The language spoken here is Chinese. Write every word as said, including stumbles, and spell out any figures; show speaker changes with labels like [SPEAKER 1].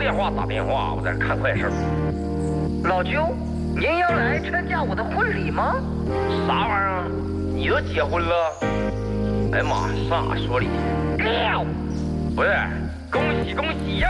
[SPEAKER 1] 电话打电话，我在这看快事。
[SPEAKER 2] 老舅，您要来参加我的婚礼吗？
[SPEAKER 1] 啥玩意儿？你都结婚了？哎呀妈，上哪说理去？不是，恭喜恭喜呀！